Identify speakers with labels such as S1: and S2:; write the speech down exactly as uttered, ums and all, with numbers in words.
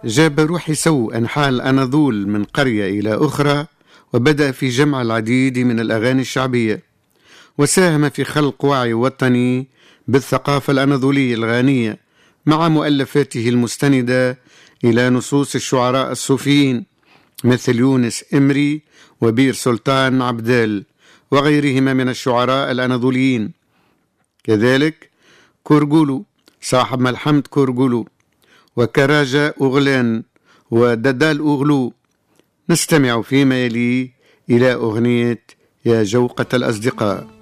S1: جاب روحي سو أنحاء الأناضول من قرية إلى أخرى، وبدأ في جمع العديد من الأغاني الشعبية، وساهم في خلق وعي وطني بالثقافة الأناضولية الغانية مع مؤلفاته المستندة إلى نصوص الشعراء الصوفيين مثل يونس إمري وبير سلطان عبدال وغيرهما من الشعراء الأناضوليين. كذلك كورغولو صاحب ملحمة كورغولو، وكراجة أغلان، وددال أغلو. نستمع فيما يلي إلى أغنية يا جوقة الأصدقاء.